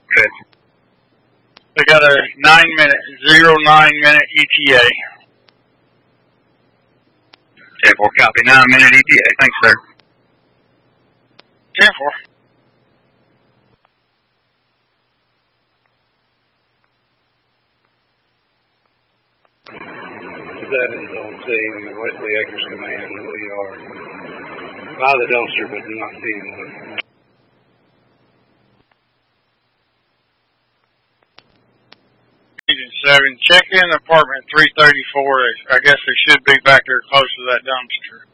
Okay. They got a 09-minute ETA. 10-4 copy. 9-minute ETA. Thanks, sir. 10-4. That is on scene, Wesley Acres Command. We are by the dumpster, but not dealing with it. Agent 7, check in apartment 334. I guess they should be back there close to that dumpster.